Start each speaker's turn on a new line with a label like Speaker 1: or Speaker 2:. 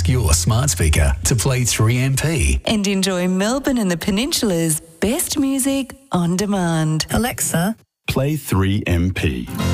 Speaker 1: your smart speaker to play 3MP.
Speaker 2: And enjoy Melbourne and the Peninsula's best music on demand.
Speaker 3: Alexa,
Speaker 4: Play 3MP.